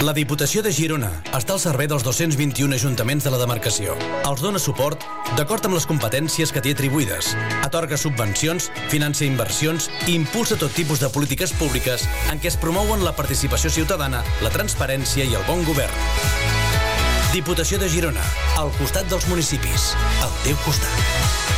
La Diputació de Girona està al servei dels 221 ajuntaments de la demarcació. Els dona suport d'acord amb les competències que té atribuïdes. Atorga subvencions, financia inversions i impulsa tot tipus de polítiques públiques en què es promouen la participació ciutadana, la transparència i el bon govern. Diputació de Girona, al costat dels municipis, al teu costat.